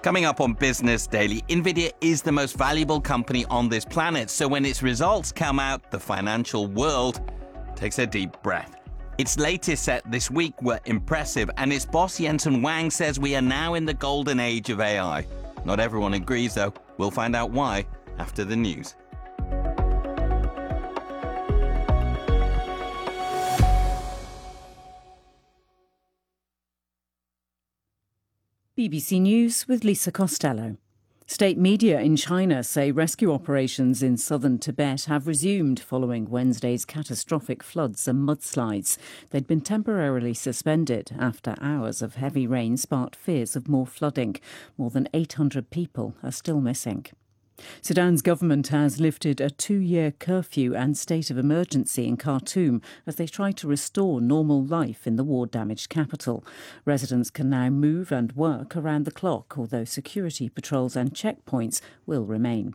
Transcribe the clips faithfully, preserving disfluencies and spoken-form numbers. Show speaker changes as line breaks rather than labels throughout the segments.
Coming up on Business Daily, NVIDIA is the most valuable company on this planet. So when its results come out, the financial world takes a deep breath. Its latest set this week were impressive, and its boss Jensen Huang says we are now in the golden age of A I. Not everyone agrees, though. We'll find out why after the news.
B B C News with Lisa Costello. State media in China say rescue operations in southern Tibet have resumed following Wednesday's catastrophic floods and mudslides. They'd been temporarily suspended after hours of heavy rain sparked fears of more flooding. More than eight hundred people are still missing. Sudan's government has lifted a two-year curfew and state of emergency in Khartoum as they try to restore normal life in the war-damaged capital. Residents can now move and work around the clock, although security patrols and checkpoints will remain.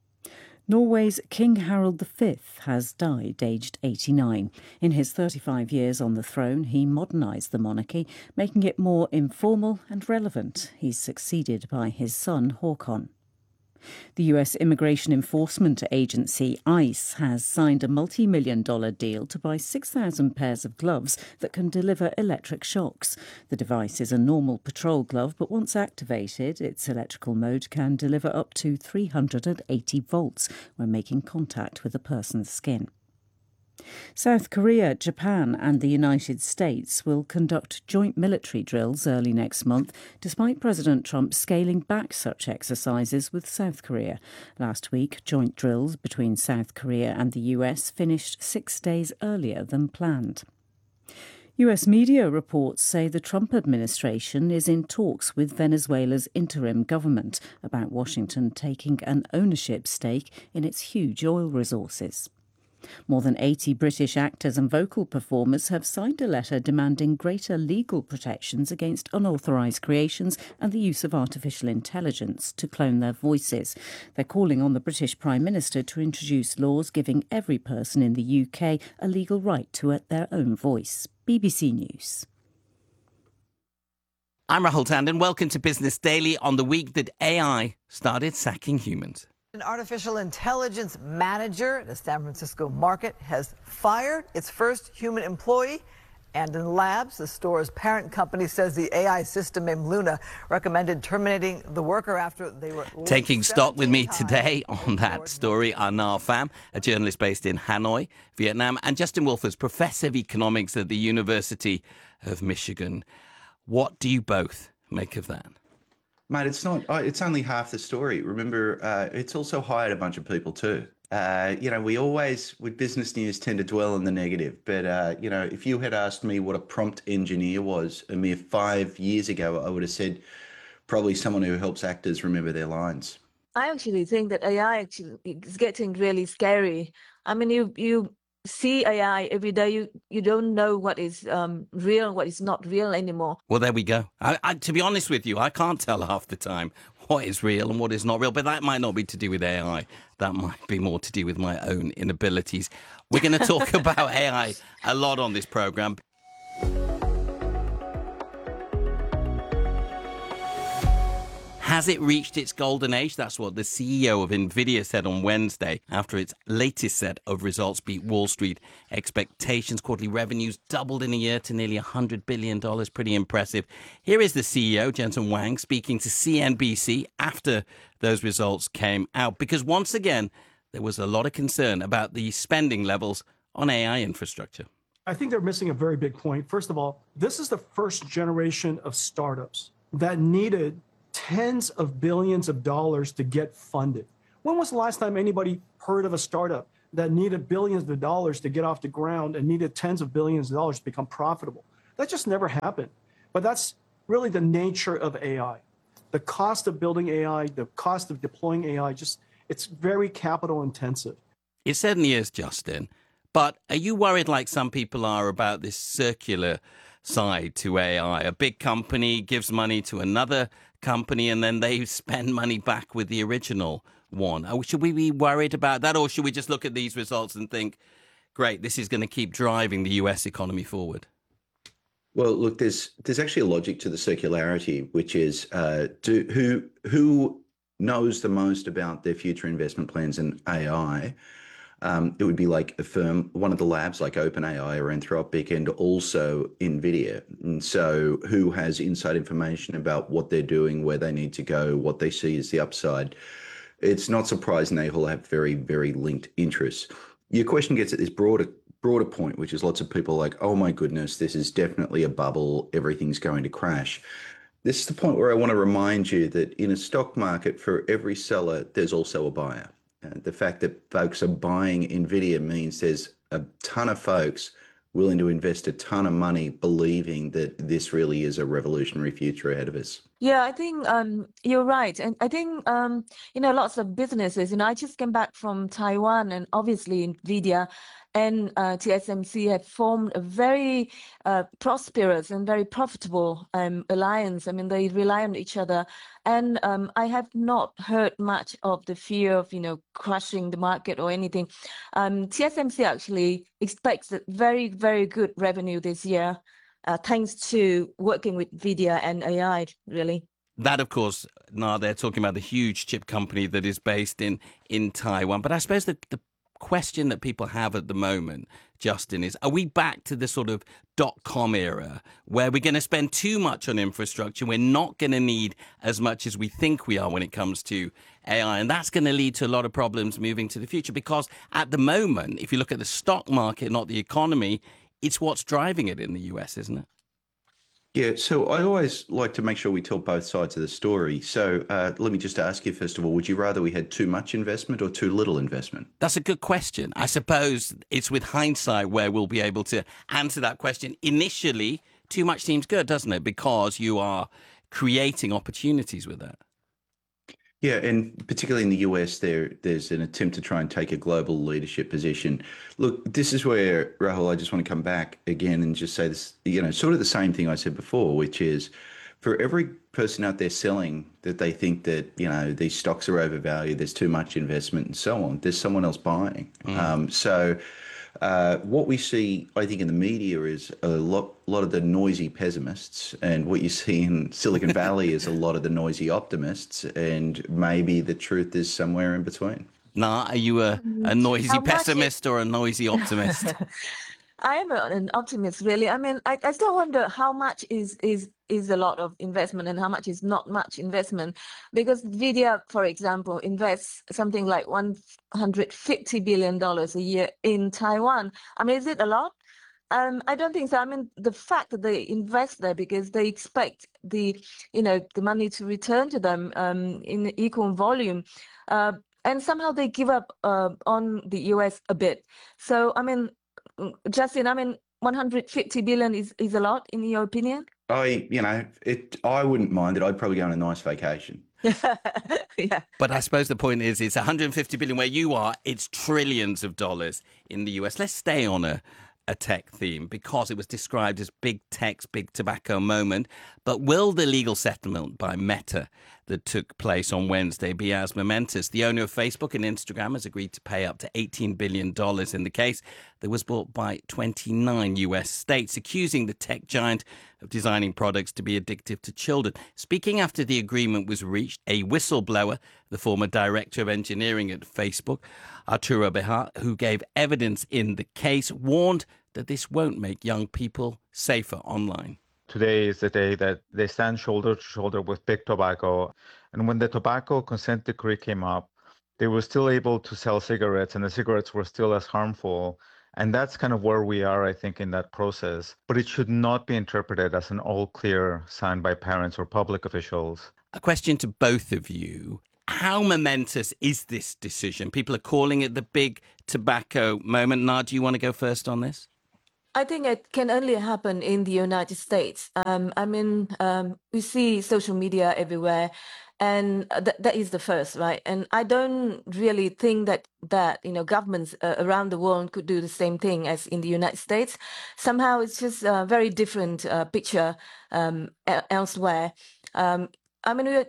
Norway's King Harald the Fifth has died aged eighty-nine. In his thirty-five years on the throne, he modernised the monarchy, making it more informal and relevant. He's succeeded by his son Håkon. The U S Immigration Enforcement Agency, ICE, has signed a multi-million dollar deal to buy six thousand pairs of gloves that can deliver electric shocks. The device is a normal patrol glove, but once activated, its electrical mode can deliver up to three hundred eighty volts when making contact with a person's skin. South Korea, Japan and the United States will conduct joint military drills early next month, despite President Trump scaling back such exercises with South Korea. Last week, joint drills between South Korea and the U S finished six days earlier than planned. U S media reports say the Trump administration is in talks with Venezuela's interim government about Washington taking an ownership stake in its huge oil resources. More than eighty British actors and vocal performers have signed a letter demanding greater legal protections against unauthorised creations and the use of artificial intelligence to clone their voices. They're calling on the British Prime Minister to introduce laws giving every person in the U K a legal right to their own voice. B B C News.
I'm Rahul Tandon. Welcome to Business Daily on the week that A I started sacking humans.
An artificial intelligence manager at a San Francisco market has fired its first human employee. Andon Labs, the store's parent company, says the A I system named Luna recommended terminating the worker after they were...
Taking stock with me today on that story are Na Pham, a journalist based in Hanoi, Vietnam, and Justin Wolfers, professor of economics at the University of Michigan. What do you both make of that?
Mate, it's not, it's only half the story. Remember, uh, it's also hired a bunch of people too. Uh, you know, we always, with business news, tend to dwell on the negative. But, uh, you know, if you had asked me what a prompt engineer was a mere five years ago, I would have said probably someone who helps actors remember their lines.
I actually think that A I actually is getting really scary. I mean, you you see A I every day. You you don't know what is um, real, what is not real anymore.
Well, there we go. I, I, to be honest with you, I can't tell half the time what is real and what is not real. But that might not be to do with A I. That might be more to do with my own inabilities. We're going to talk about A I a lot on this programme. Has it reached its golden age? That's what the C E O of NVIDIA said on Wednesday after its latest set of results beat Wall Street expectations. Quarterly revenues doubled in a year to nearly one hundred billion dollars. Pretty impressive. Here is the C E O, Jensen Huang, speaking to C N B C after those results came out. Because once again, there was a lot of concern about the spending levels on A I infrastructure.
I think they're missing a very big point. First of all, this is the first generation of startups that needed tens of billions of dollars to get funded. When was the last time anybody heard of a startup that needed billions of dollars to get off the ground and needed tens of billions of dollars to become profitable? That just never happened. But that's really the nature of A I. The cost of building A I, the cost of deploying A I, just it's very capital intensive.
It certainly is, Justin. But are you worried, like some people are, about this circular side to A I? A big company gives money to another company and then they spend money back with the original one. Should we be worried about that, or should we just look at these results and think, great, this is going to keep driving the U S economy forward?
Well, look, there's there's actually a logic to the circularity, which is uh, do, who who knows the most about their future investment plans in A I. Um, it would be like a firm, one of the labs like OpenAI or Anthropic, and also NVIDIA. And so, who has inside information about what they're doing, where they need to go, what they see as the upside? It's not surprising they all have very, very linked interests. Your question gets at this broader broader point, which is lots of people like, oh my goodness, this is definitely a bubble, everything's going to crash. This is the point where I want to remind you that in a stock market, for every seller, there's also a buyer. And the fact that folks are buying NVIDIA means there's a ton of folks willing to invest a ton of money believing that this really is a revolutionary future ahead of us.
Yeah, I think um, you're right. And I think, um, you know, lots of businesses, you know, I just came back from Taiwan, and obviously NVIDIA and uh, T S M C have formed a very uh, prosperous and very profitable um, alliance. I mean, they rely on each other. And um, I have not heard much of the fear of, you know, crushing the market or anything. Um, T S M C actually expects a very, very good revenue this year. Uh, thanks to working with NVIDIA and A I, really.
That, of course, now they're talking about the huge chip company that is based in, in Taiwan. But I suppose the, the question that people have at the moment, Justin, is are we back to the sort of dot-com era where we're going to spend too much on infrastructure? We're not going to need as much as we think we are when it comes to A I. And that's going to lead to a lot of problems moving to the future, because at the moment, if you look at the stock market, not the economy, it's what's driving it in the U S, isn't it?
Yeah, so I always like to make sure we tell both sides of the story. So uh, let me just ask you, first of all, would you rather we had too much investment or too little investment?
That's a good question. I suppose it's with hindsight where we'll be able to answer that question. Initially, too much seems good, doesn't it? Because you are creating opportunities with that.
Yeah, and particularly in the U S, there there's an attempt to try and take a global leadership position. Look, this is where, Rahul, I just want to come back again and just say this, you know, sort of the same thing I said before, which is for every person out there selling that they think that, you know, these stocks are overvalued, there's too much investment and so on, there's someone else buying. Mm. Um, so uh, what we see, I think, in the media is a lot, lot of the noisy pessimists, and what you see in Silicon Valley is a lot of the noisy optimists, and maybe the truth is somewhere in between.
Nah, are you a, a noisy pessimist or a noisy optimist?
I am an optimist, really. I mean, I, I still wonder how much is is is a lot of investment and how much is not much investment. Because NVIDIA, for example, invests something like one hundred fifty billion dollars a year in Taiwan. I mean, is it a lot? Um, I don't think so. I mean, the fact that they invest there because they expect the, you know, the money to return to them um, in equal volume. Uh, and somehow they give up uh, on the U S a bit. So, I mean, Justin, I mean, one hundred fifty billion is, is a lot, in your opinion?
I, you know, it. I wouldn't mind it. I'd probably go on a nice vacation.
Yeah.
But I suppose the point is, it's one hundred fifty billion where you are. It's trillions of dollars in the U S. Let's stay on a, a tech theme, because it was described as big tech's big tobacco moment. But will the legal settlement by Meta that took place on Wednesday be as momentous? The owner of Facebook and Instagram has agreed to pay up to eighteen billion dollars in the case that was brought by twenty-nine U S states, accusing the tech giant of designing products to be addictive to children. Speaking after the agreement was reached, a whistleblower, the former director of engineering at Facebook, Arturo Bejar, who gave evidence in the case, warned that this won't make young people safer online.
Today is the day that they stand shoulder to shoulder with big tobacco. And when the tobacco consent decree came up, they were still able to sell cigarettes, and the cigarettes were still as harmful. And that's kind of where we are, I think, in that process. But it should not be interpreted as an all clear sign by parents or public officials.
A question to both of you. How momentous is this decision? People are calling it the big tobacco moment. Na, do you want to go first on this?
I think it can only happen in the United States. Um, I mean, um, we see social media everywhere, and th- that is the first, right? And I don't really think that that you know governments uh, around the world could do the same thing as in the United States. Somehow, it's just a very different uh, picture um, e- elsewhere. Um, I mean, we, and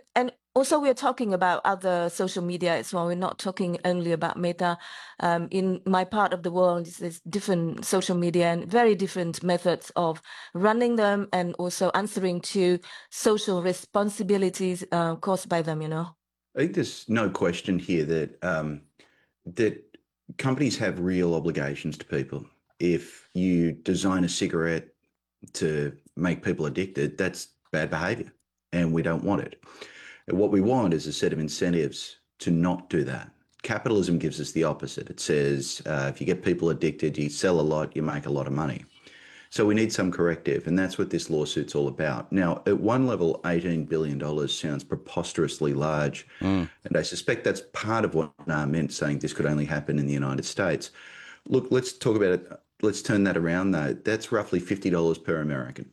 also, we're talking about other social media as well. We're not talking only about Meta. Um, in my part of the world, there's different social media and very different methods of running them and also answering to social responsibilities uh, caused by them, you know.
I think there's no question here that um, that companies have real obligations to people. If you design a cigarette to make people addicted, that's bad behavior, and we don't want it. And what we want is a set of incentives to not do that. Capitalism gives us the opposite. It says uh, if you get people addicted, you sell a lot, you make a lot of money. So we need some corrective, and that's what this lawsuit's all about. Now, at one level, eighteen billion dollars sounds preposterously large, mm. and I suspect that's part of what Na meant, saying this could only happen in the United States. Look, let's talk about it. Let's turn that around, though. That's roughly fifty dollars per American.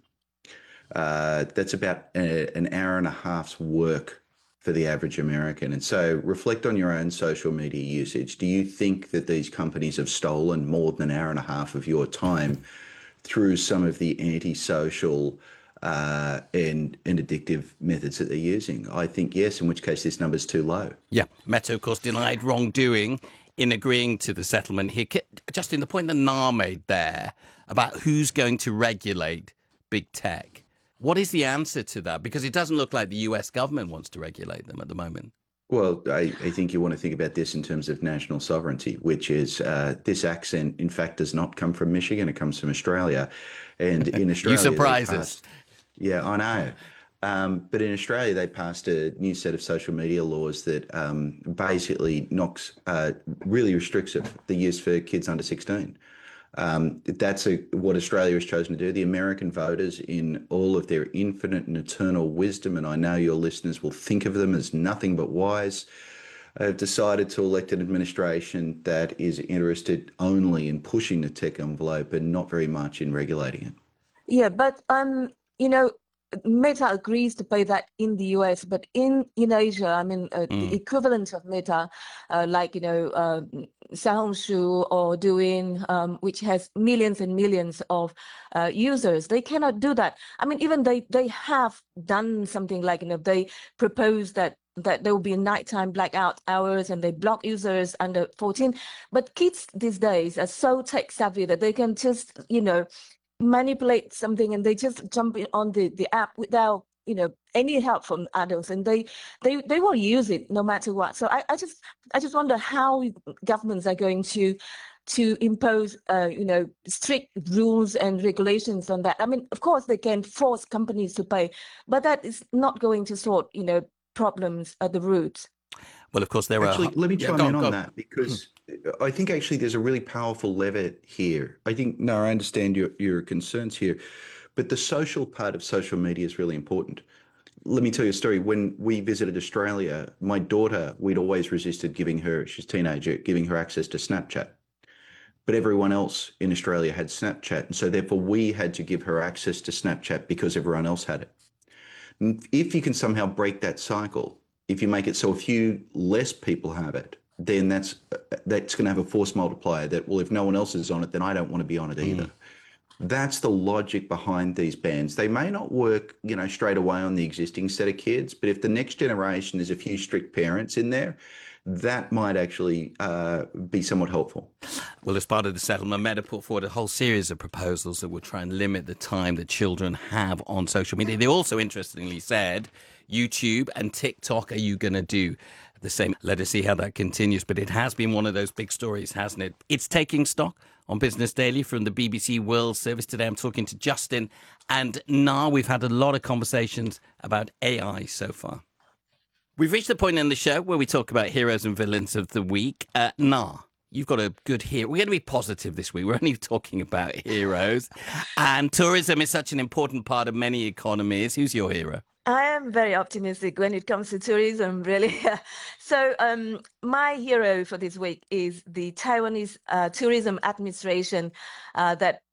Uh, that's about a, an hour and a half's work for the average American. And so reflect on your own social media usage. Do you think that these companies have stolen more than an hour and a half of your time through some of the anti-social uh, and, and addictive methods that they're using? I think yes, in which case this number's too low.
Yeah. Meta, of course, denied wrongdoing in agreeing to the settlement here. Justin, the point that Na made there about who's going to regulate big tech, what is the answer to that? Because it doesn't look like the U S government wants to regulate them at the moment.
Well, I, I think you want to think about this in terms of national sovereignty, which is uh, this accent, in fact, does not come from Michigan. It comes from Australia. And in Australia...
You surprise us.
Yeah, I know. Um, but in Australia, they passed a new set of social media laws that um, basically knocks, uh, really restricts it, the use for kids under sixteen. Um, that's a, what Australia has chosen to do. The American voters, in all of their infinite and eternal wisdom, and I know your listeners will think of them as nothing but wise, have decided to elect an administration that is interested only in pushing the tech envelope and not very much in regulating it.
Yeah, but, um, you know, Meta agrees to pay that in the U S, but in, in Asia, I mean, uh, mm. the equivalent of Meta, uh, like, you know, uh, Xiaohongshu or Douyin, um, which has millions and millions of uh, users, they cannot do that. I mean, even they, they have done something like, you know, they propose that that there will be nighttime blackout hours and they block users under fourteen. But kids these days are so tech savvy that they can just, you know, manipulate something and they just jump in on the, the app without, you know, any help from adults, and they they they will use it no matter what. So I, I just I just wonder how governments are going to to impose uh, you know, strict rules and regulations on that. I mean, of course they can force companies to pay, but that is not going to sort, you know, problems at the roots.
Well, of course there
actually,
are.
Let me chime
yeah,
in
on,
on that, because I think actually there's a really powerful lever here. I think, no, I understand your, your concerns here, but the social part of social media is really important. Let me tell you a story. When we visited Australia, my daughter, we'd always resisted giving her, she's a teenager, giving her access to Snapchat. But everyone else in Australia had Snapchat. And so therefore we had to give her access to Snapchat because everyone else had it. And if you can somehow break that cycle, if you make it so a few less people have it, then that's that's going to have a force multiplier that, well, if no one else is on it, then I don't want to be on it either. Mm. That's the logic behind these bans. They may not work, you know, straight away on the existing set of kids, but if the next generation is a few strict parents in there, that might actually uh, be somewhat helpful.
Well, as part of the settlement, Meta put forward a whole series of proposals that would try and limit the time that children have on social media. They also, interestingly, said YouTube and TikTok, are you going to do the same? Let us see how that continues. But it has been one of those big stories, hasn't it? It's Taking Stock on Business Daily from the B B C World Service. Today I'm talking to Justin and Na. We've had a lot of conversations about A I so far. We've reached the point in the show where we talk about heroes and villains of the week. Uh, Na, you've got a good hero. We're going to be positive this week. We're only talking about heroes. And tourism is such an important part of many economies. Who's your hero?
I am very optimistic when it comes to tourism, really. So um, my hero for this week is the Taiwanese uh, Tourism Administration uh, that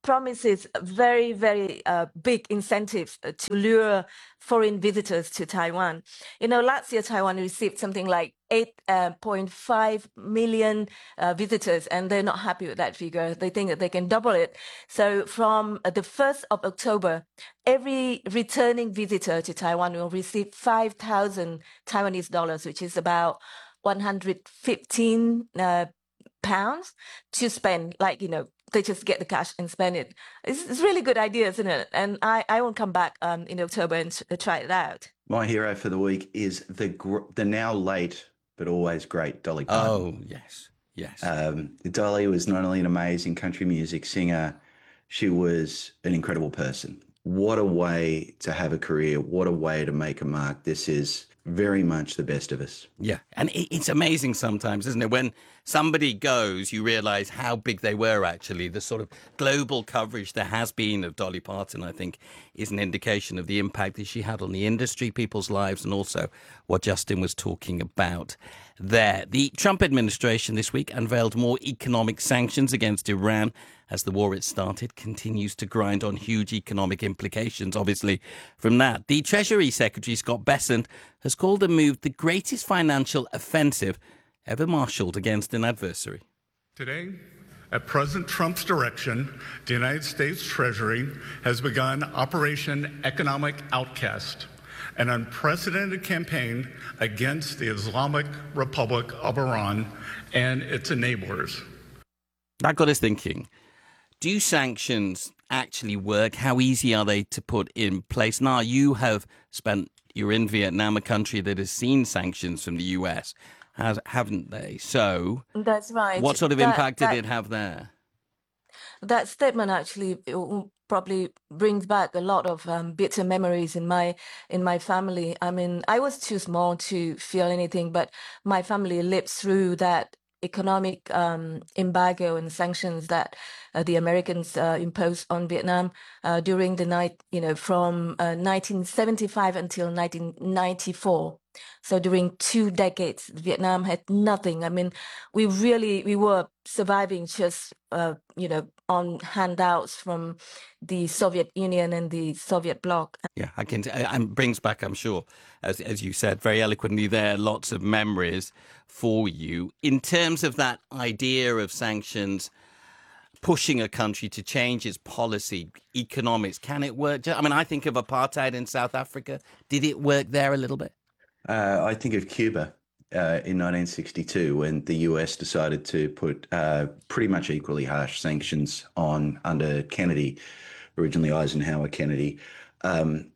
promises very, very uh, big incentives to lure foreign visitors to Taiwan. You know, last year Taiwan received something like eight point five million uh, visitors, and they're not happy with that figure. They think that they can double it. So from uh, the first of October, every returning visitor to Taiwan will receive five thousand Taiwanese dollars, which is about one hundred fifteen uh, pounds to spend. Like, you know, they just get the cash and spend it. It's, it's really good idea, isn't it? And I, I will come back um, in October and uh, try it out.
My hero for the week is the gr- the now late but always great Dolly Parton.
Oh, yes, yes.
Um, Dolly was not only an amazing country music singer, she was an incredible person. What a way to have a career. What a way to make a mark. This is very much the best of us.
Yeah, and it, it's amazing sometimes, isn't it? When somebody goes, you realize how big they were actually. The sort of global coverage there has been of Dolly Parton, I think, is an indication of the impact that she had on the industry, people's lives, and also what Justin was talking about there. The Trump administration this week unveiled more economic sanctions against Iran as the war it started continues to grind on huge economic implications, obviously, from that. The Treasury Secretary, Scott Bessent, has called the move the greatest financial offensive ever marshalled against an adversary.
Today, at President Trump's direction, the United States Treasury has begun Operation Economic Outcast, an unprecedented campaign against the Islamic Republic of Iran and its enablers.
That got us thinking. Do sanctions actually work? How easy are they to put in place? Now, you have spent, you're in Vietnam, a country that has seen sanctions from the U S, has, haven't they? So,
that's right.
What sort of
that,
impact
that,
did it have there?
That statement actually probably brings back a lot of um, bitter memories in my in my family. I mean, I was too small to feel anything, but my family lived through that economic um, embargo and sanctions that uh, the Americans uh, imposed on Vietnam uh, during the night, you know, from uh, nineteen seventy-five until nineteen ninety-four. So during two decades, Vietnam had nothing. I mean, we really, we were surviving just, uh, you know, on handouts from the Soviet Union and the Soviet bloc.
Yeah, I can, and brings back, I'm sure, as as you said very eloquently there, lots of memories for you. In terms of that idea of sanctions, pushing a country to change its policy, economics, can it work? I mean, I think of apartheid in South Africa. Did it work there a little bit?
Uh, I think of Cuba uh, in nineteen sixty-two when the U S decided to put uh, pretty much equally harsh sanctions on under Kennedy, originally Eisenhower Kennedy. Um,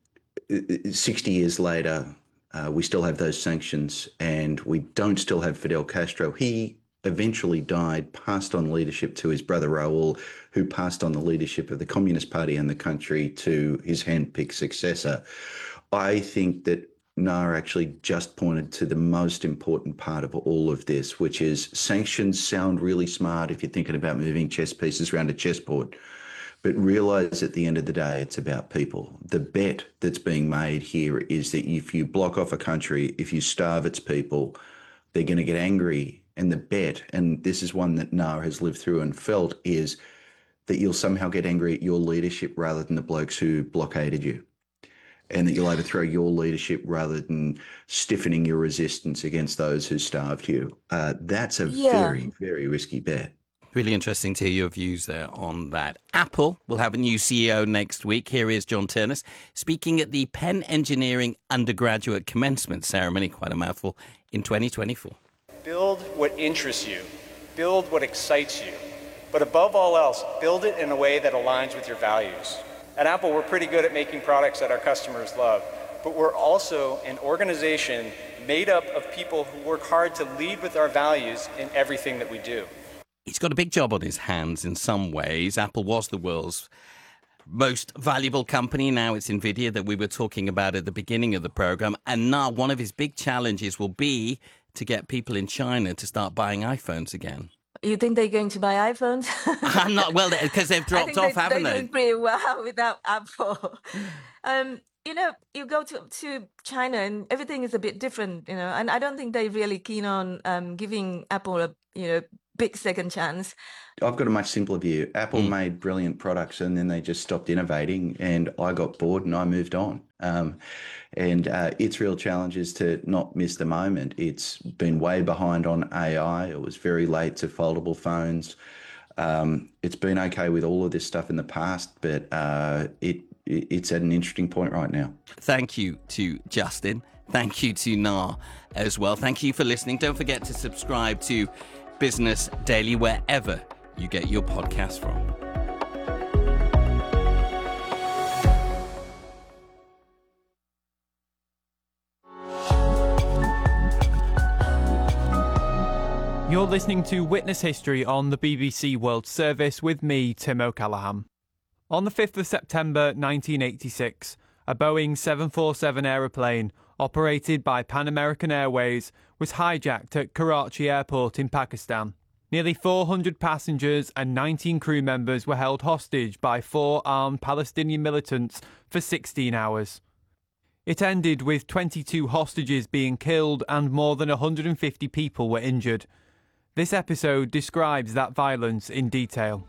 sixty years later, uh, we still have those sanctions and we don't still have Fidel Castro. He eventually died, passed on leadership to his brother Raul, who passed on the leadership of the Communist Party in the country to his hand-picked successor. I think that Nair actually just pointed to the most important part of all of this, which is sanctions sound really smart if you're thinking about moving chess pieces around a chessboard, but realize at the end of the day, it's about people. The bet that's being made here is that if you block off a country, if you starve its people, they're going to get angry. And the bet, and this is one that Nair has lived through and felt, is that you'll somehow get angry at your leadership rather than the blokes who blockaded you. And that you'll overthrow your leadership rather than stiffening your resistance against those who starved you. Uh, that's a
Yeah.
very, very risky bet.
Really interesting to hear your views there on that. Apple will have a new C E O next week. Here is John Ternus speaking at the Penn Engineering undergraduate commencement ceremony, quite a mouthful, in twenty twenty-four.
Build what interests you. Build what excites you. But above all else, build it in a way that aligns with your values. At Apple, we're pretty good at making products that our customers love, but we're also an organization made up of people who work hard to lead with our values in everything that we do.
He's got a big job on his hands in some ways. Apple was the world's most valuable company. Now it's NVIDIA that we were talking about at the beginning of the program. And now one of his big challenges will be to get people in China to start buying iPhones again.
You think they're going to buy iPhones?
I'm not, well, because they've
I
dropped
think
off,
they,
haven't
they're
they?
doing pretty well without Apple. um, you know, you go to, to China and everything is a bit different, you know, and I don't think they're really keen on um, giving Apple a, you know, big second chance.
I've got a much simpler view. Apple
Mm.
made brilliant products and then they just stopped innovating, and I got bored and I moved on. Um, and uh, its real challenge is to not miss the moment. It's been way behind on A I. It was very late to foldable phones. Um, it's been okay with all of this stuff in the past, but uh, it, it it's at an interesting point right now.
Thank you to Justin. Thank you to Na as well. Thank you for listening. Don't forget to subscribe to Business Daily wherever you get your podcast from.
You're listening to Witness History on the B B C World Service with me, Tim O'Callaghan. On the fifth of September nineteen eighty-six, a Boeing seven forty-seven aeroplane operated by Pan American Airways was hijacked at Karachi Airport in Pakistan. Nearly four hundred passengers and nineteen crew members were held hostage by four armed Palestinian militants for sixteen hours. It ended with twenty-two hostages being killed and more than one hundred fifty people were injured. This episode describes that violence in detail.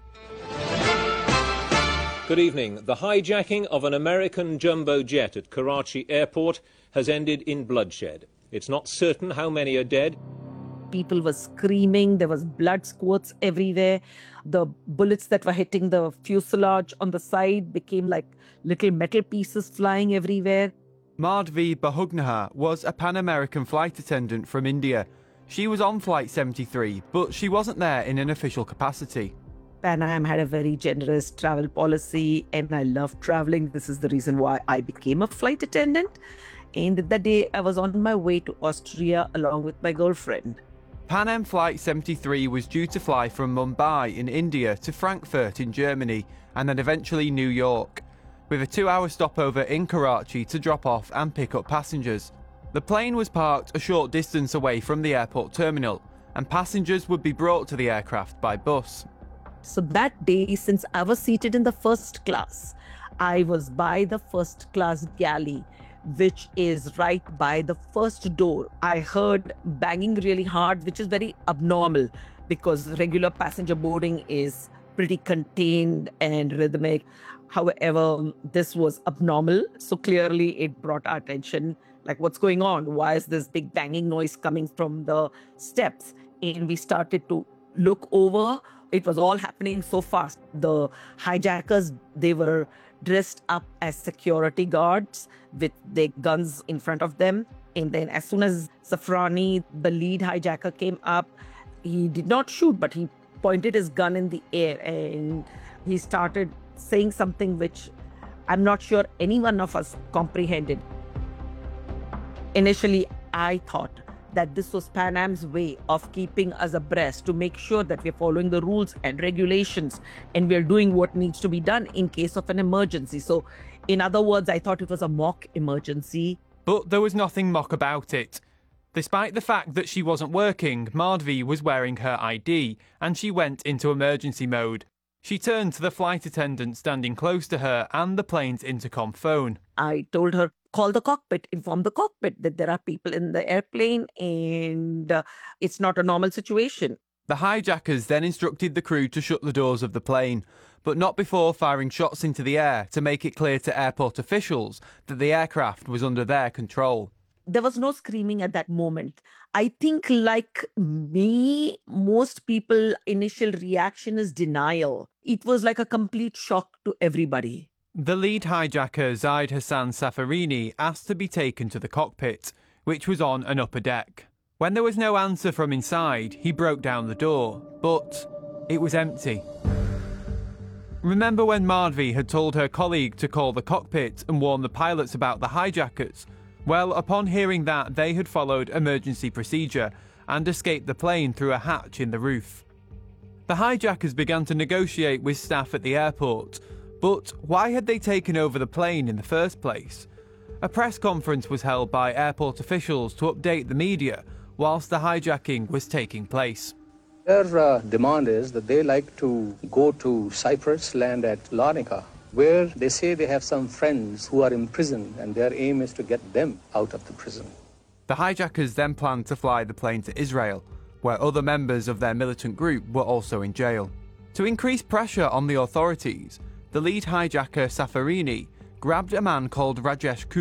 Good evening. The hijacking of an American jumbo jet at Karachi Airport has ended in bloodshed. It's not certain how many are dead.
People were screaming. There was blood squirts everywhere. The bullets that were hitting the fuselage on the side became like little metal pieces flying everywhere.
Madhvi Bahugnaha was a Pan American flight attendant from India. She was on Flight seventy-three, but she wasn't there in an official capacity.
Pan Am had a very generous travel policy, and I love traveling. This is the reason why I became a flight attendant. And that day, I was on my way to Austria along with my girlfriend.
Pan Am Flight seventy-three was due to fly from Mumbai in India to Frankfurt in Germany, and then eventually New York, with a two-hour stopover in Karachi to drop off and pick up passengers. The plane was parked a short distance away from the airport terminal, and passengers would be brought to the aircraft by bus.
So that day, since I was seated in the first class, I was by the first class galley, which is right by the first door. I heard banging really hard, which is very abnormal because regular passenger boarding is pretty contained and rhythmic. However, this was abnormal. So clearly it brought our attention, like what's going on? Why is this big banging noise coming from the steps? And we started to look over. It was all happening so fast. The hijackers, they were dressed up as security guards with their guns in front of them. And then as soon as Safrani, the lead hijacker, came up, he did not shoot, but he pointed his gun in the air and he started saying something which I'm not sure any one of us comprehended. Initially, I thought that this was Pan Am's way of keeping us abreast to make sure that we're following the rules and regulations and we're doing what needs to be done in case of an emergency. So, in other words, I thought it was a mock emergency.
But there was nothing mock about it. Despite the fact that she wasn't working, Madhvi was wearing her I D and she went into emergency mode. She turned to the flight attendant standing close to her and the plane's intercom phone.
I told her, call the cockpit, inform the cockpit that there are people in the airplane and uh, it's not a normal situation.
The hijackers then instructed the crew to shut the doors of the plane, but not before firing shots into the air to make it clear to airport officials that the aircraft was under their control.
There was no screaming at that moment. I think, like me, most people, initial reaction is denial. It was like a complete shock to everybody.
The lead hijacker, Zaid Hassan Safarini, asked to be taken to the cockpit, which was on an upper deck. When there was no answer from inside, he broke down the door, but it was empty. Remember when Madhvi had told her colleague to call the cockpit and warn the pilots about the hijackers? Well, upon hearing that, they had followed emergency procedure and escaped the plane through a hatch in the roof. The hijackers began to negotiate with staff at the airport, but why had they taken over the plane in the first place? A press conference was held by airport officials to update the media whilst the hijacking was taking place.
Their uh, demand is that they like to go to Cyprus, land at Larnaca, where they say they have some friends who are in prison and their aim is to get them out of the prison.
The hijackers then planned to fly the plane to Israel, where other members of their militant group were also in jail. To increase pressure on the authorities, the lead hijacker Safarini grabbed a man called Rajesh Kumar